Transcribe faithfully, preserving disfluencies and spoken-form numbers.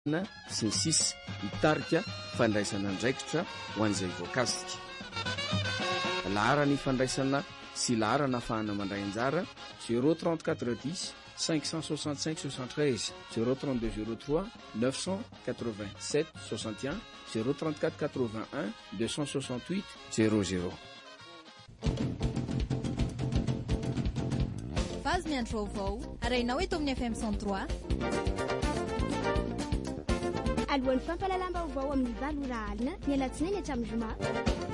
na sy ny sisy mitarika fandraisana andraikitra ho an'izay voakasika. Lahara ny fandraisana sy lahara na fahana mandray anjara zéro trente-quatre dix cinq cent soixante-cinq soixante-treize zéro trente-deux zéro trois neuf cent quatre-vingt-sept soixante et un zéro trente-quatre quatre-vingt-un deux cent soixante-huit zéro zéro. Vazy miandro vaovao arahinao eto amin'ny F M cent trois. Alohan'ny fampalalam-baovao amin'ny valo ora alina ny alatsinainy hatramin'ny zoma.